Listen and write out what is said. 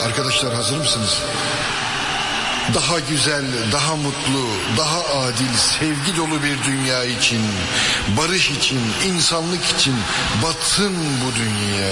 Arkadaşlar hazır mısınız? Daha güzel, daha mutlu, daha adil, sevgi dolu bir dünya için, barış için, insanlık için batsın bu dünya.